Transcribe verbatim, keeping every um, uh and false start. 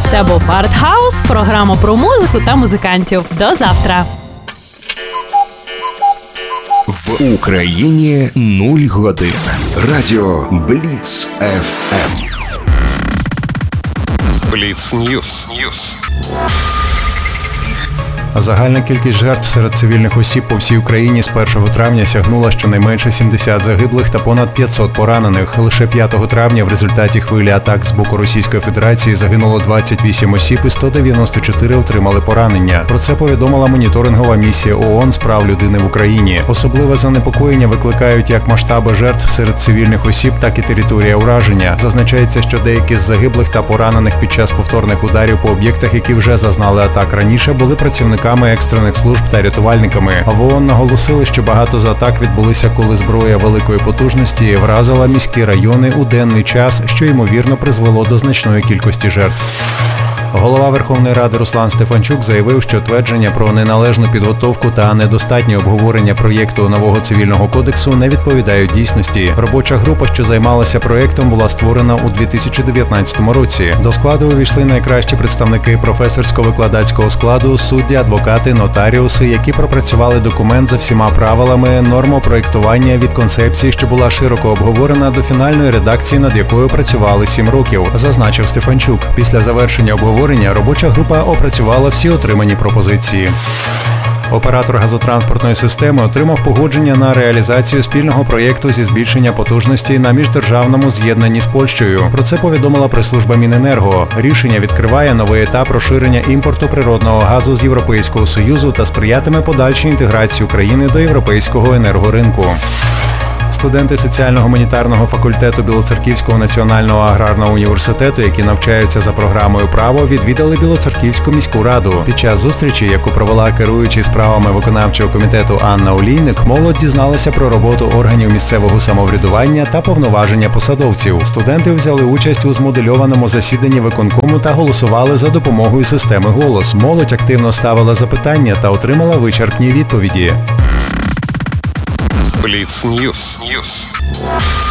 Це був Артхаус, програма про музику та музикантів. До завтра. В Україні нуль годин. Радіо Бліц еф ем. Бліц Ньюс. Загальна кількість жертв серед цивільних осіб по всій Україні з першого травня сягнула щонайменше сімдесят загиблих та понад п'ятсот поранених. Лише п'ятого травня в результаті хвилі атак з боку Російської Федерації загинуло двадцять вісім осіб і сто дев'яносто чотири отримали поранення. Про це повідомила моніторингова місія ООН з прав людини в Україні. Особливе занепокоєння викликають як масштаби жертв серед цивільних осіб, так і територія ураження. Зазначається, що деякі з загиблих та поранених під час повторних ударів по об'єктах, які вже зазнали атак раніше, були працівниками екстрених служб та рятувальниками. В ООН наголосили, що багато з атак відбулися, коли зброя великої потужності вразила міські райони у денний час, що ймовірно призвело до значної кількості жертв. Голова Верховної Ради Руслан Стефанчук заявив, що твердження про неналежну підготовку та недостатнє обговорення проєкту нового цивільного кодексу не відповідають дійсності. Робоча група, що займалася проєктом, була створена у дві тисячі дев'ятнадцятому році. До складу увійшли найкращі представники професорсько-викладацького складу, судді, адвокати, нотаріуси, які пропрацювали документ за всіма правилами, нормопроєктування від концепції, що була широко обговорена, до фінальної редакції, над якою працювали сім років, зазначив Стефанчук. Після завершення обговорення робоча група опрацювала всі отримані пропозиції. Оператор газотранспортної системи отримав погодження на реалізацію спільного проєкту зі збільшення потужності на міждержавному з'єднанні з Польщею. Про це повідомила прес-служба Міненерго. Рішення відкриває новий етап розширення імпорту природного газу з Європейського Союзу та сприятиме подальшій інтеграції України до європейського енергоринку. Студенти соціально-гуманітарного факультету Білоцерківського національного аграрного університету, які навчаються за програмою «Право», відвідали Білоцерківську міську раду. Під час зустрічі, яку провела керуючий справами виконавчого комітету Анна Олійник, молодь дізналася про роботу органів місцевого самоврядування та повноваження посадовців. Студенти взяли участь у змодельованому засіданні виконкому та голосували за допомогою системи «Голос». Молодь активно ставила запитання та отримала вичерпні відповіді. Бліц Ньюс.